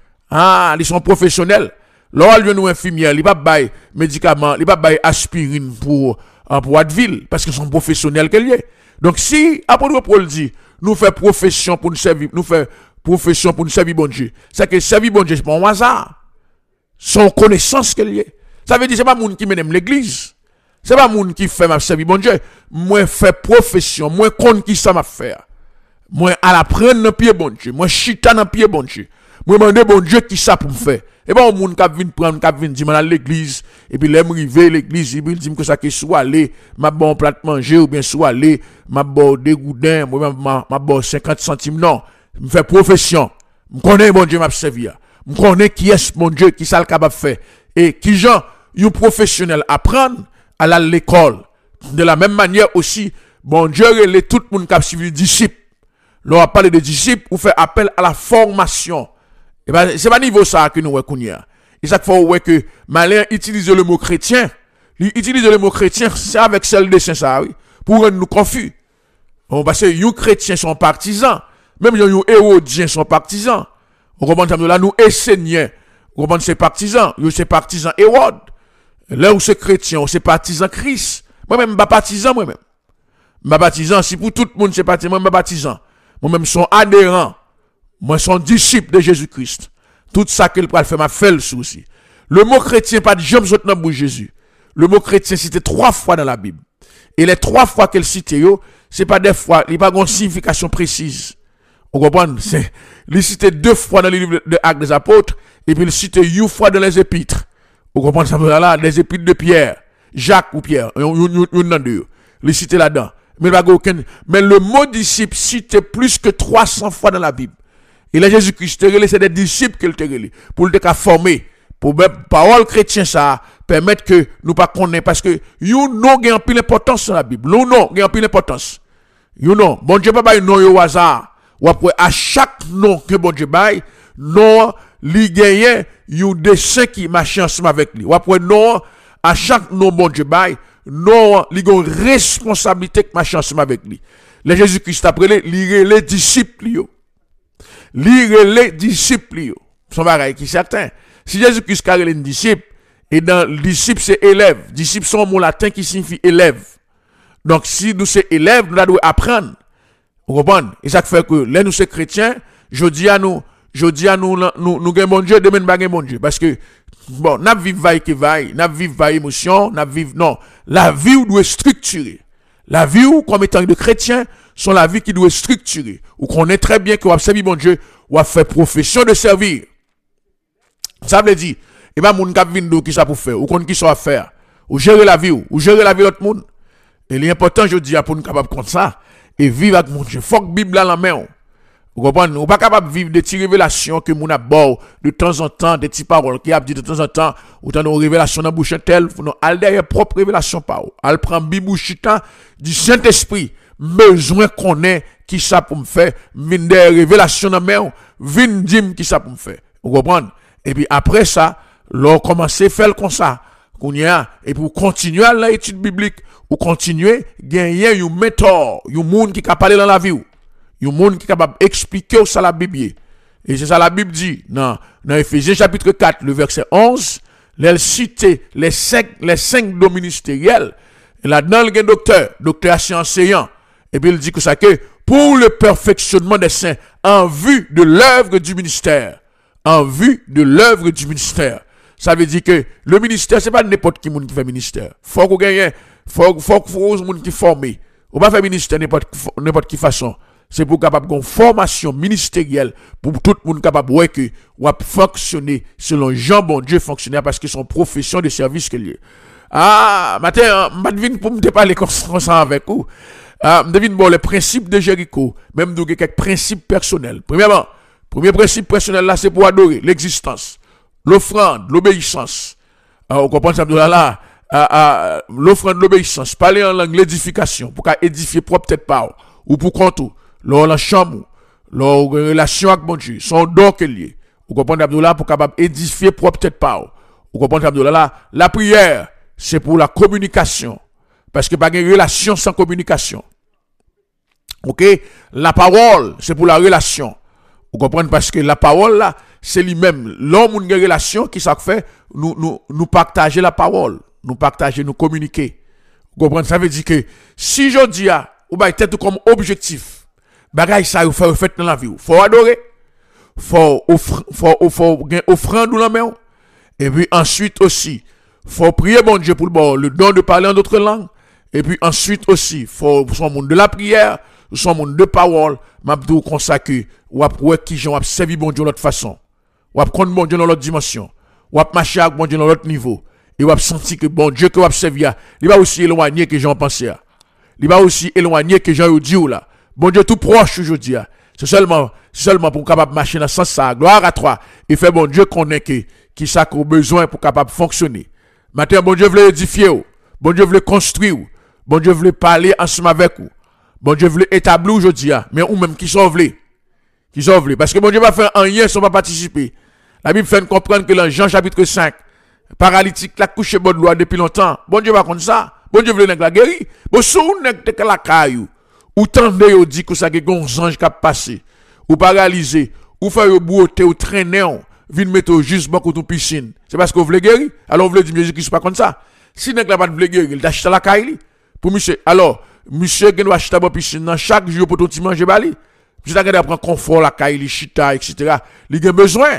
Ah, ils sont professionnels. Là, elle vient nous infirmière, il va bailler médicaments, il va bailler aspirine pour Advil parce qu'ils sont professionnels qu'elle y est. Donc si après Paul dit nous fait profession pour nous servir, nous fait profession pour nous servir bon Dieu. C'est que servir bon Dieu c'est pas un hasard. Son connaissance qu'elle y est. Ça veut dire c'est pas monde qui mène l'église. C'est pas monde qui fait ma servir bon Dieu. Moi fait profession, moi connais qui ça m'a faire. Moi à la prendre dans pied bon Dieu, moi chita dans pied bon Dieu. Moi demander bon Dieu qui ça pour me faire. Et pas un monde qui vient prendre, qui vient dire à l'église et puis l'aime river l'église, il dit que ça que soit aller m'a bon plat manger ou bien soit aller m'a bon dégoudin, moi m'a bon 50 centimes non. Me fait profession. Me connais bon Dieu m'a servir. Me connais qui est mon Dieu qui ça le capable faire et qui gens un professionnel apprendre à l'école. De la même manière aussi bon Dieu relève tout le monde qui a suivi disciple. L'on a parlé de disciples ou fait appel à la formation. Et ben c'est pas niveau ça que nous reconnaissons. Et ça faut ouais que malin utilise le mot chrétien. Il utilise le mot chrétien c'est avec celle de saint ça oui pour rendre nous confus. On parce que les chrétiens sont partisans, même les hérodien sont partisans. On comprend là nous esséniens. On comprend c'est partisans, yo c'est partisans Hérode. Là où c'est chrétien, c'est partisan Christ. Moi-même pas partisan moi-même. Pas partisan si pour tout le monde c'est partisan, moi partisan. Moi-même sont adhérents. Moi, son disciple de Jésus-Christ. Tout ça qu'il peut faire, m'a fait le souci. Le mot chrétien, pas de jamais sorti dans le Jésus. Le mot chrétien, cité 3 fois dans la Bible. Et les 3 fois qu'elle cite, c'est pas des fois, il n'y a pas une signification précise. On comprend? Il cite 2 fois dans le livre de Actes des Apôtres, et puis il cite 1 fois dans les Épîtres. Vous comprenez ça là, des épîtres de Pierre, Jacques ou Pierre, on dans deux. Les citer là-dedans. Mais le mot disciple cité plus que 300 fois dans la Bible. Et là, Jésus-Christ, c'est des disciples qu'il te relé. Pour le cas former. Pour parole chrétien, ça, permettre que nous pas connaître. Parce que, you know, il y a un peu d'importance dans la Bible. You know, il y a un peu d'importance. You know, bon Dieu, pas un nom au hasard. Ou après, à chaque nom que bon Dieu baille, non, li gagne, you dessin qui marche ensemble avec lui. Ou après, non, à chaque nom bon Dieu baille, non, li gon responsabilité qui marche ensemble avec lui. Le Jésus-Christ après, les disciples, lire les disciples. Son bagay qui certain. Si Jésus-Christ carré les disciples, et dans disciple c'est élève. Disciple c'est un mot latin qui signifie élève. Donc si nous sommes élèves, nous devons apprendre. Vous comprenez? Et ça fait que là nous sommes chrétiens, je dis à nous gagnons bon Dieu, demain nous pas bon Dieu. Parce que, bon, n'a vivre vaille qui vaille, n'a vivre vaille émotion, n'a vivre, non. La vie doit structurer. La vie ou comme étant de chrétien, sont la vie qui doit structurer. Ou qu'on est très bien que vous avez servi mon Dieu, ou avez fait profession de servir. Ça veut dire, et ben, moun kap vindo qui ça pour faire, ou qu'on qui soit faire, ou gérer la vie, ou gérer la vie de l'autre monde. Et l'important, je dis, pour nous capable comme ça, et vivre avec mon Dieu. Faut que Bible dans la main. Vous comprenez? Ou pas capable de vivre des petites révélations que moun a bord de temps en temps, des petites paroles qui a dit de temps en temps, ou dans nos révélations dans bouche telle, nous al derrière propre révélation par ou. Al prend Bible chita du Saint-Esprit. Besoin qu'on ait qui ça pour me faire, vin des révélations dans main, vin dim qui ça pour me faire. Vous comprenez? Et puis après ça, l'on commence à faire comme ça, qu'on y a, et pour continuer à l'étude biblique, ou continuer, gagner un mentor, un monde qui peut parler dans la vie, un monde qui est capable d'expliquer ça la Bible. Et c'est ça la Bible dit, dans Ephésiens chapitre 4, le verset 11, elle cite les cinq dons ministériels, et là-dedans, il y a un docteur c'est enseignant, et puis il dit que ça que, pour le perfectionnement des saints, en vue de l'œuvre du ministère, en vue de l'œuvre du ministère. Ça veut dire que le ministère, c'est pas n'importe qui monde qui fait ministère. Faut qu'on gagne, faut monde qui formé. On pas faire ministère n'importe qui façon. C'est pour capable une formation ministérielle pour tout le monde capable ouais que ou fonctionner selon Jean bon Dieu fonctionnaire parce que son profession de service que lié. Ah, matin, m'advine pour me parler comme ça avec vous. Ah, m'advine bon les principes de Jéricho, même donc quelques principes personnels. Premièrement, premier principe personnel là, c'est pour adorer l'existence, l'offrande, l'obéissance. On comprend ça là, l'offrande, l'obéissance, parler en langue, l'édification, pour qu'à édifier propre tête par ou pour contour, la chambre, la relation avec mon Dieu, son don qu'il y a. Vous comprenez Abdullah pour capable édifier propre tête par. Vous comprenez Abdullah là, la prière, c'est pour la communication. Parce que pas de relation sans communication. OK? La parole, c'est pour la relation. Vous comprenez parce que la parole là, c'est lui-même. L'homme une relation qui ça fait nous partager la parole, nous partager, nous communiquer. Vous comprenez? Ça veut dire que si je dis ou bah tête comme objectif, bagay ça vous faire fait dans la vie. Faut adorer, faut offrande dans la main. Et puis ensuite aussi, faut prier bon Dieu pour le don de parler en d'autres langues. Et puis ensuite aussi, faut son monde de la prière, son monde de parole, m'abdou consacré, ou après qui j'en a servi bon Dieu de l'autre façon. Ou après bon Dieu dans l'autre dimension. Ou après marcher avec bon Dieu dans l'autre niveau. Et ou après sentir que bon Dieu que vous servi, il va aussi éloigner que j'en pensais. Il va aussi éloigner que j'en dit là. Bon Dieu tout proche aujourd'hui. C'est seulement pour capable marcher dans ce sens ça. Gloire à toi. Et fait bon Dieu qu'on est qui ça qu'on besoin pour capable fonctionner. Maintenant bon Dieu veut édifier ou. Bon Dieu veut construire ou. Bon Dieu veut parler ensemble avec vous. Bon Dieu veut établir aujourd'hui, mais ou même qui sauve les. Parce que bon Dieu va faire rien sans pas participer. La Bible fait comprendre que dans Jean chapitre 5, paralytique la couche bonne loi depuis longtemps. Bon Dieu va comme ça. Bon Dieu veut la guérir. Bon sou nèg te la caillou. Ou tande yo dit que ça que gon ange qui passé. Ou paralysé, ou faire yo bouoter ou traîner, vinn mettre juste beaucoup de piscine. C'est parce que vous voulez guérir. Alors vous voulez dire Jésus Christ pas comme ça. Si nèg la pas veut guérir, il t'achète la caille. Pour monsieur, alors, monsieur qui doit acheter la piscine chaque jour pour tout manger bali. Monsieur qui doit prendre confort la caille, les chita, etc. Il a besoin.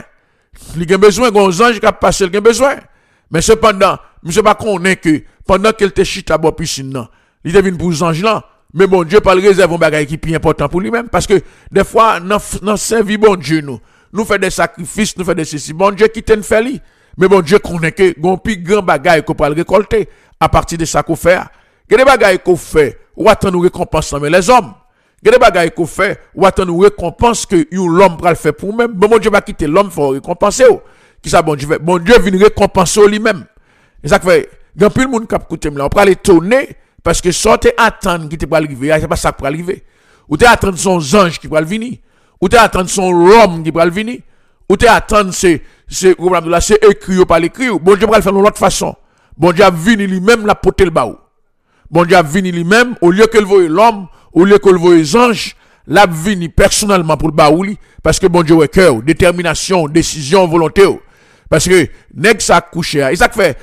Gon ange qui passé, il a besoin. Mais cependant, monsieur pas connaît que pendant qu'elle te chita la piscine, il devine pour les anges là. Mais bon Dieu pas le réserve un bagage qui est plus important pour lui-même. Parce que des fois, dans servir bon Dieu, nous faisons des sacrifices, nous faisons des ceci. Bon Dieu qui t'en fait lui. Mais bon Dieu connaît que gon pi grand bagay qu'on peut récolter à partir de ça qu'on fait. Il y a des bagailles qu'on fait, ou attend nous récompense mais les hommes. Il y a des bagailles qu'on fait, ou attend nous récompense que l'homme va le faire pour même. Bon Dieu va quitter l'homme faut récompenser. Qui ça bon Dieu fait? Bon Dieu vient récompenser lui-même. Et ça fait grand pile monde qui écoute là, on peut l'étonner parce que sortez attendre qui te va arriver, c'est pas ça qui va arriver. Ou t'es attendre son ange qui va venir, ou t'es attendre son homme qui va venir, ou t'es attendre c'est écrit ou pas l'écrit. Bon Dieu va le faire de l'autre façon. Bon Dieu a venu lui-même la porter le baou. Bon Dieu a venu lui-même, au lieu que le voie l'homme, au lieu que le voie les anges, l'a venu personnellement pour le baou, parce que bon Dieu a cœur, détermination, décision, volonté. Parce que, nèg ça couché, et ça fait,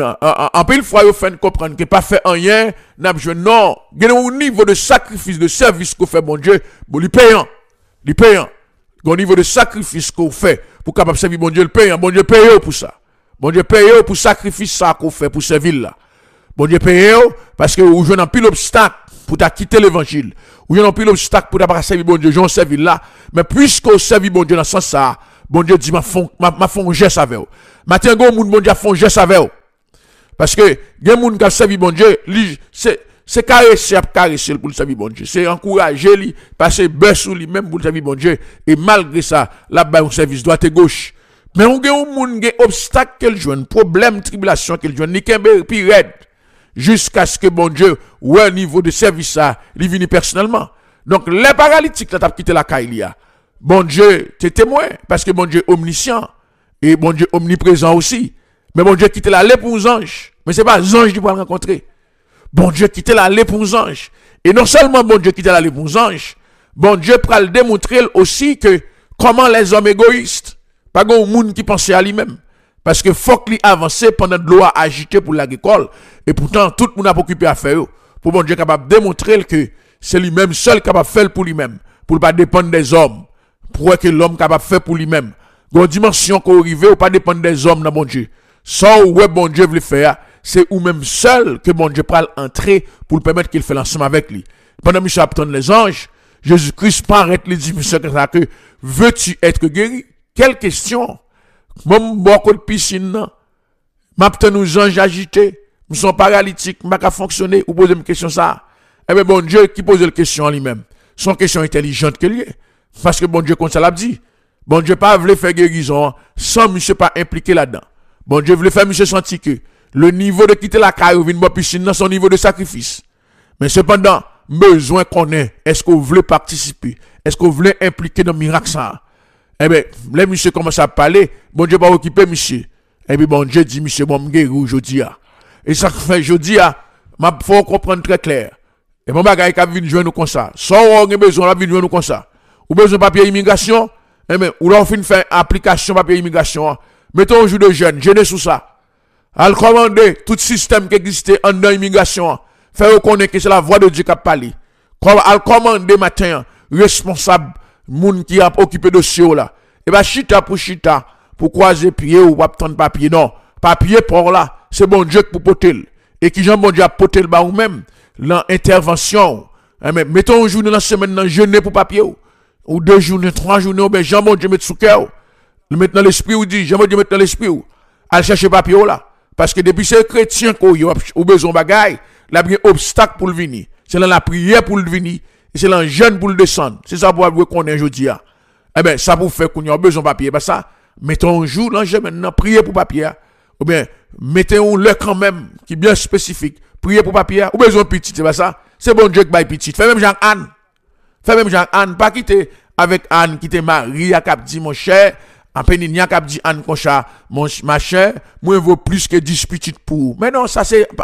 en pile fois, il faut comprendre que pas fait rien, n'a besoin, non, il y a un niveau de sacrifice, de service qu'on fait, bon Dieu, bon, il payant. Il payant. Au niveau de sacrifice qu'on fait, pour capable servir, bon Dieu, le payant, bon Dieu paye pour ça. Bon Dieu paye pour sacrifice ça qu'on fait, pour servir là. Bon Dieu paye parce que vous jouez dans pile obstacle pour ta quitter l'évangile. Ou dans pile obstacle pour ta servir bon Dieu, j'en servir là. Mais puisque vous servez bon Dieu dans ce sens ça, bon Dieu dit, ma fond geste avec vous. Matin, bon Dieu font geste avec vous. Parce que, gen moun qui servi bon Dieu, c'est caresser pour le servir bon Dieu. C'est encourager lui, passer beurre sur lui même pour le servir bon Dieu. Et malgré ça, là-bas, un service droite et gauche. Mais on gen un moun gen obstacle qu'elle joue, problème, tribulation qu'elle joue, ni kembe pi red. Jusqu'à ce que bon Dieu, ou un niveau de service ça, il vienne personnellement. Donc, les paralytiques, là, t'as quitté la caille, bon Dieu, t'es témoin, parce que bon Dieu est omniscient, et bon Dieu omniprésent aussi. Mais bon Dieu quitte l'aller pour les anges. Mais c'est pas les anges qui vont le rencontrer. Bon Dieu quitte l'aller pour les anges. Et non seulement bon Dieu quitte l'aller pour les anges, bon Dieu pourra le démontrer aussi que comment les hommes égoïstes, pas grand monde qui pensait à lui-même. Parce que faut qu'il avance pendant de l'eau agité pour l'agricole. Et pourtant, tout le monde a occupé à faire. Pour bon Dieu capable de démontrer que c'est lui-même seul capable de faire pour lui-même. Pour ne pas dépendre des hommes. Pour que l'homme capable de faire pour lui-même. Dans une dimension qu'on arrive, ou pas dépendre des hommes dans bon Dieu. Sans où bon Dieu veut faire, c'est ou même seul que bon Dieu peut entrer pour le permettre qu'il fait l'ensemble avec lui. Pendant que M. les anges, Jésus-Christ paraît lui dit, M. que veux-tu être guéri? Quelle question? Mon beaucoup de piscine, m'apte nous anges agités, nous sommes paralytiques, m'a qu'à fonctionner, ou poser une question ça. Eh bien, bon Dieu qui pose la question en lui-même, son question intelligente que lui. Parce que bon Dieu, comme ça l'a dit, bon Dieu pas voulu faire guérison sans monsieur pas impliqué là-dedans. Bon Dieu voulait faire monsieur sentir que le niveau de quitter la caille ou venir piscine dans son niveau de sacrifice. Mais cependant, besoin qu'on ait, est-ce qu'on voulait participer? Est-ce qu'on voulait impliquer dans le miracle ça? Eh bien, les monsieur commence à parler, bon Dieu va occuper monsieur. Et puis bon Dieu dit, monsieur, bon, m'guéri aujourd'hui. Et ça fait aujourd'hui, ma faut comprendre très clair. Et mon bagage qui vient jouer nous comme ça. Sans on a besoin, la vient jouer nous comme ça. Ou besoin de papier immigration, eh bien, ou là on fait une application papier immigration. Mettons un jour de jeune, jeûnez sous ça. Al commander tout système qui existait en dans immigration. Faire reconnaître que c'est la voix de Dieu qui a parlé. Al commander matin, responsable, moun qui a occupé de dossier là. Et bah, chita pour croiser pied ou pas prendre papier. Non. Papier pour là, c'est bon Dieu pour porter. Et qui j'en bon Dieu a porter le bas ou même, l'intervention. Mettons un jour dans la semaine, dans jeûner pour papier ou 2 journées, 3 journées, ou bien j'en bon Dieu mettre sous cœur. Le mettre dans l'esprit ou dit, j'en bon Dieu mettre dans l'esprit ou. Al chercher papier là. Parce que depuis c'est chrétien qu'on a besoin de bagaille, il y a bien obstacle pour le venir. C'est dans la prière pour le venir. Et c'est dans le jeûne pour le descendre. C'est ça pour qu'on est aujourd'hui. Eh bien, ça pour faire qu'on a besoin de papier. Parce que ça, mettons un jour dans le jeûne maintenant, prier pour papier. Ou bien, mettez-on le quand même, qui est bien spécifique. Prier pour papier. Ou besoin de petit, c'est pas ça. C'est bon Dieu qui baille petit. Fais même Jean-Anne. Fais même Jean-Anne. Pas quitter avec Anne, qui était Marie, qui a dit, mon cher, en péninia qui a dit Anne Concha, ma chère, moi, vaut plus que 10 petites pour. Mais non, ça,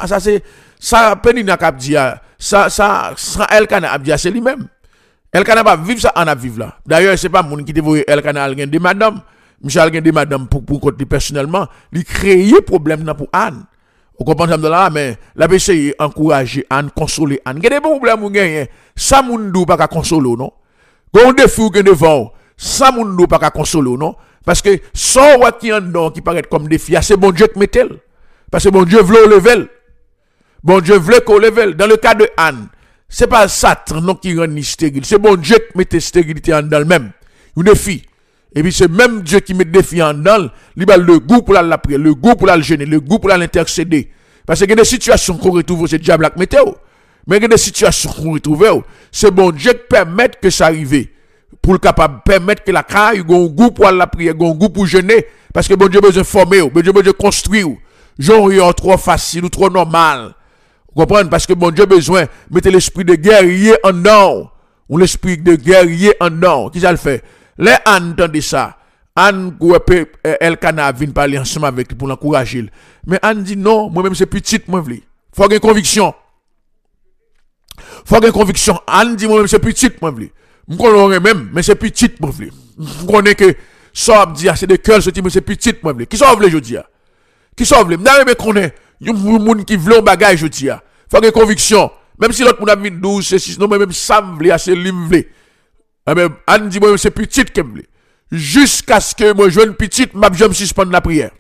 péninia qui a dit, ça, Elkana a dit, c'est lui-même. Elkana va vivre ça, on a vivre là. D'ailleurs, c'est pas mon qui te voyait Elkana algen de madame. Michel algen de madame pour côté personnellement, il crée problème là pour Anne. Vous comprenez là, mais la BCI encourager Anne, consoler Anne. Il y a des problèmes ou gagne. Ça moun dou pas ka consoler non. Gon défi ou gen devant. Ça moun dou pas ka consoler non. Parce que sans what qui en don qui paraît comme défi, c'est bon Dieu qui mettel. Parce que bon Dieu veut le level. Bon Dieu veut qu'on level. Dans le cas de Anne, c'est pas Satan non qui rend ni stérile, c'est bon Dieu qui mette stérilité en dans le même. Une défi. Et puis c'est même Dieu qui met défi en dedans, il a le goût pour la prière, le goût pour la gêner, le goût pour l'intercéder. Parce que il y a des situations qu'on retrouve, c'est diable qui météo. Mais il y a des situations qu'on retrouve, c'est bon Dieu qui permet que ça arrive. Pour le capable permettre que la caille ait un goût pour la prière, un goût pour jeûner. Parce que bon Dieu besoin former, bon Dieu besoin construire. Genre trop facile ou trop normal. Vous comprenez? Parce que bon Dieu besoin mettre l'esprit de guerrier en dedans. Ou l'esprit de guerrier en dedans. Qui ça le fait? Les Anne entendent ça. Anne, Elkana vient parler ensemble avec lui pour l'encourager. Mais Anne dit non, moi-même c'est petite, moi je veux. Faut avoir une conviction. Faut avoir une conviction. Anne dit moi-même c'est petite, moi je veux. Je connais même, mais c'est petite, moi je veux. Je connais que ça dit c'est de cœur, mais c'est petite, moi je veux. Qui ça veut je dis? Qui ça veut? Mais connais, il y a des gens qui veulent un bagage, je dis. Faut avoir une conviction. Même si l'autre monde a vu 12, c'est 6, non, mais même ça me veut, c'est lui me veut. Anne dit moi c'est petite que me veut. Jusqu'à ce que moi jeune petite, je me suspende la prière.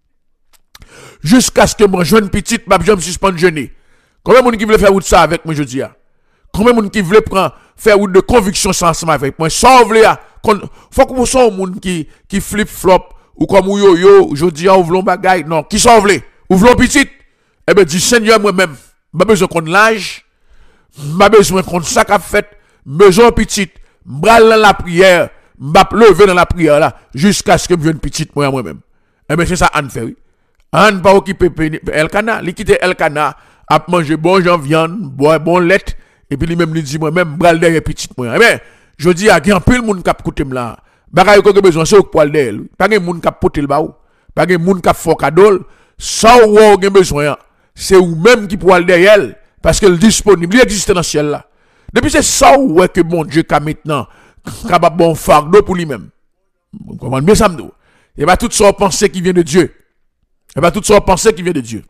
Jusqu'à ce que moi jeune petite, je me suspende jeûner. Combien de monde qui veut faire ça avec moi je dis? Combien de monde qui veut faire de conviction ensemble avec moi? Sauve les faut que vous soyez un monde qui flip flop ou comme yo je dis ouvrons bagaille non qui sauve les ouvrons petite. Eh ben dit Seigneur moi-même, pas besoin qu'on l'âge, pas besoin qu'on ça qu'a fait, besoin petite, bral dans la prière, m'a lever dans la prière là jusqu'à ce que je vienne petite moi-même. Eh ben c'est ça Anne fait oui. Anne pas occuper Elkana, il quitte Elkana a manger bon viande, boire bon lait et puis lui même lui dit moi-même bral derrière petite moi. Eh ben je dis à grand pile monde qui écouter là. Bagay ko besoin c'est pour aller derrière. Pas gen monde qui porter le baou, pas gen monde qui font cadeau, ça ou gen besoin c'est ou même qui pour aller derrière parce que le disponible, il existe dans le ciel là. Depuis c'est ça ou que mon Dieu qu'a maintenant capable bon fardeau pour lui-même. Vous comprenez bien ça m'dou. Et pas tout ça pensée qui vient de Dieu. Et pas tout ça pensée qui vient de Dieu.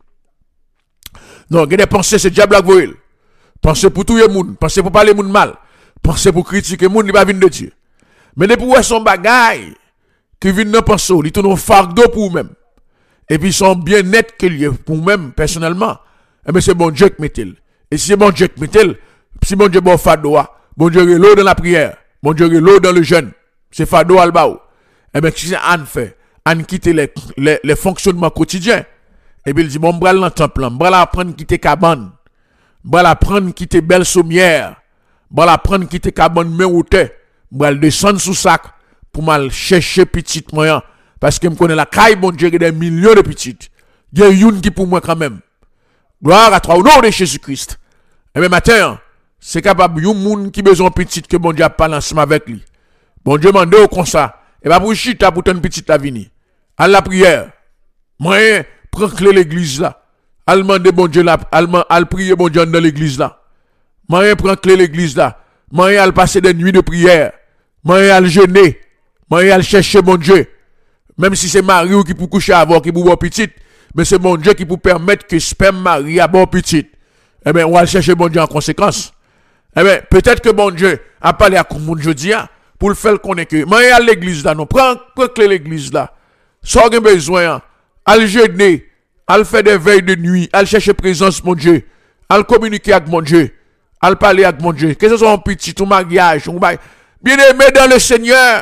Non, il y a des pensées c'est diable qui veut. Pensée pour tout le monde, pensée pour parler monde mal, pensée pour critiquer monde, il pas venir de Dieu. Mais depuis où son bagaille qui vient de penser, il tourne fardeau pour vous-même. Et puis ils sont bien nets que lié pour vous-même personnellement. Eh bien c'est bon Dieu qui met-il. Et si c'est bon Dieu qui met-il, si bon Dieu bon fardeau, bon Dieu est l'eau dans la prière, bon Dieu est l'eau dans le jeûne. C'est fardeau albaou. Eh bien qu'est-ce que Anne fait? Anne quitte les fonctionnements quotidiens. Et puis il dit bon bral dans le temple, bral apprendre quitter cabane. Bral apprendre quitter belle sommière. Bral apprendre quitter cabane mais ou te. Bral descendre sous sac pour mal chercher petite moyen parce que me connaît la caille bon Dieu des millions de petites. Il y a une qui pour moi quand même. Gloire à toi au nom de Jésus-Christ. Et même matin, c'est capable yon moun qui besoin petite que bon Dieu a parlé ensemble avec lui. Bon Dieu mande au comme ça. Et pas pour chita pour une petite la vini. À la prière. Moi prends clé l'église là. Al demander bon Dieu là, al prier bon Dieu dans l'église là. Moi prends clé l'église là. Moi al passer des nuits de prière. Moi al jeûner. Moi al chercher bon Dieu. Même si c'est Marie ou qui pour coucher avant qui pour voir petite, mais c'est bon Dieu qui pour permettre que sperme Marie a bon petite. Eh bien, on va chercher bon Dieu en conséquence. Eh bien, peut-être que bon Dieu a parlé à tout le monde jeudi pour le faire connaître que moi à l'église là, non, prends clé l'église là. Sans besoin, al jeûner, al faire des veilles de nuit, al chercher présence mon Dieu, al communiquer avec mon Dieu, al parler avec mon Dieu. Que ce soit un petit ou mariage, bien-aimé dans le Seigneur.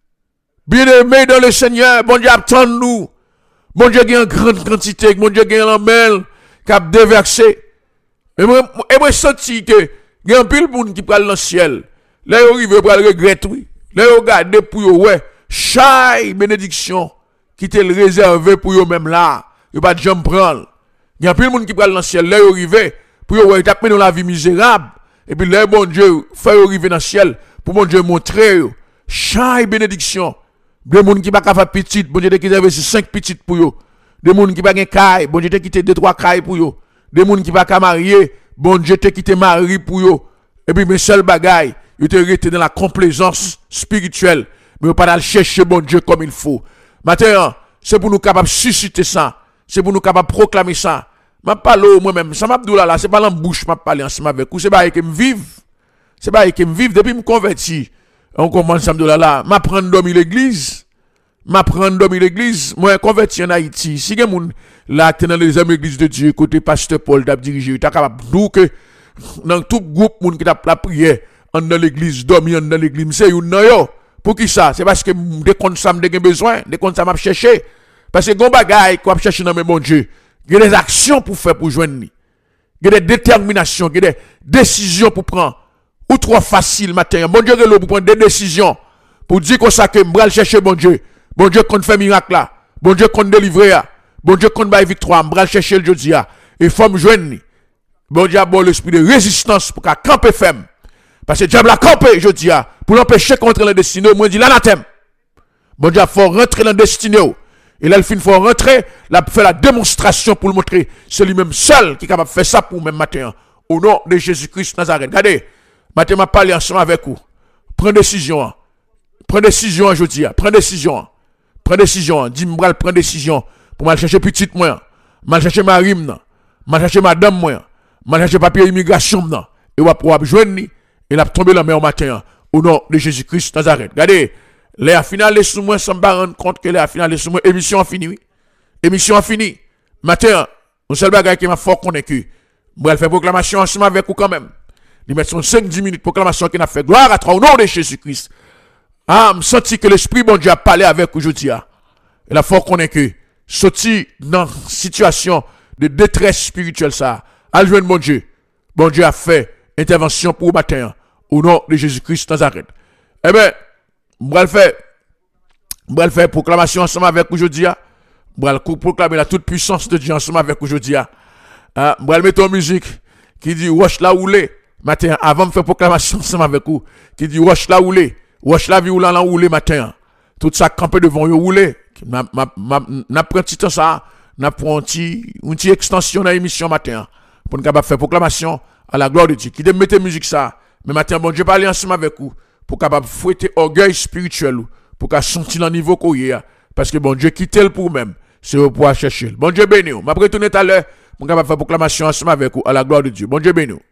Bien-aimé dans le Seigneur, bon Dieu attend nous. Bon Dieu a une grande quantité, bon Dieu a un mel qui a déversé. Et moi senti que il y a un pile monde qui parle dans le ciel. Là il arrive pour le regretter oui. Là il regarde pour yo ouais, chaque bénédiction qui te réservé pour yo même là, yo pas de jambe prendre. Il y a pile monde qui parle dans le ciel, là il arrive pour yo ouais taper dans la vie misérable et puis là bon Dieu fait arriver dans le ciel pour bon Dieu montrer yo chaque bénédiction. Des gens qui ne sont pas faire petite, bon Dieu qui réservé 5 petites pour eux. Des gens qui ne sont pas caille, bon Dieu qui quitté 2-3 cailles pour eux. Des gens qui ne sont pas mariés, bon Dieu qui quitté mari pour eux. Et puis mes seuls bagailles, ils étaient restés dans la complaisance spirituelle, mais ils pas aller chercher bon Dieu comme il faut. Maintenant, c'est pour nous capables de susciter ça, c'est pour nous capables de proclamer ça. Je parle moi-même, ça m'a dit là, c'est pas dans la bouche, je parle ensemble avec vous, c'est pas que me vive. C'est pas que me vive depuis me converti. On commence à me dire là, m'apprendre dormir l'église. M'apprendre dormir l'église. Moi, converti en Haïti. Si quelqu'un là, t'es dans les églises de Dieu, côté pasteur Paul, t'as dirigé, t'as capable d'où que, dans tout groupe, moun qui t'a la prière, dans l'église, dormir dans l'église, c'est une yo. Pour qui ça? C'est parce que des comptes ça me besoin, des comptes ça m'a cherché. Parce que gon bagay qu'on chercher dans mes bon Dieu. Il y a des actions pour faire pour joindre ni. Il y a des déterminations, il y a des décisions pour prendre. Ou trop facile matin. Bon Dieu pour prendre des décisions pour dire qu'on ça que m'bral chercher bon Dieu. Bon Dieu qu'on fait miracle là. Bon Dieu qu'on délivrer là. Bon Dieu qu'on baille victoire, m'bral chercher le jodi là. Et faut me joindre ni. Bon Dieu a bon l'esprit de résistance pour qu'à camper ferme. Parce que diable a campé jodi là pour l'empêcher contre le destinée, moi dit l'anathème. Bon Dieu faut rentrer dans le destinée. Et là, il faut rentrer, là, faire la démonstration pour le montrer. C'est lui-même seul qui est capable de faire ça pour même matin. Au nom de Jésus-Christ Nazareth. Regardez, matin, m'a parlé ensemble avec vous. Prends décision. Prends décision aujourd'hui. Prends décision. Prends décision. Dis-moi, prends décision. Pour m'aller chercher petite moi. M'aller chercher ma rime. M'aller chercher madame moi. M'aller chercher papier immigration. Et on va pouvoir joindre. Et là, tomber la mer au matin. Au nom de Jésus-Christ Nazareth. Regardez. Les finales sous moi, ça me rendre compte que les finales sous moi, émission finie, oui. Émission finie. Matin, un seul bagage qui m'a fort convaincu. Moi, elle fait proclamation ensemble avec vous quand même. Il met son 5-10 minutes proclamation qui n'a fait gloire à toi au nom de Jésus-Christ. Ah, me senti que l'Esprit bon Dieu a parlé avec vous aujourd'hui. Il a fort convaincu. Sorti dans une situation de détresse spirituelle, ça. Aljouen mon Dieu. Bon Dieu a fait intervention pour vous matin. Au nom de Jésus-Christ Nazareth. Eh bien, m'bral faire proclamation ensemble avec aujourd'hui. M'bral proclamer la toute puissance de Dieu ensemble avec aujourd'hui. M'bral mettre en musique qui dit wash la oulé matin avant de faire proclamation ensemble avec vous qui dit wash la oulé, wash la vie ou la oulé matin. Tout ça campé devant yo oulé. N'a prend petit temps ça, n'a prend une petite extension dans l'émission matin pour nous capable faire proclamation à la gloire de Dieu. Qui de mettre musique ça, mais matin bon Dieu parler ensemble avec vous. Pour capable fouetter orgueil spirituel pour qu'à sentir le niveau qu'on y a parce que bon Dieu quitte le pour même c'est pour pouvoir chercher bon Dieu béni m'a retourner tout à l'heure pour capable faire proclamation ensemble avec vous à la gloire de Dieu bon Dieu béni.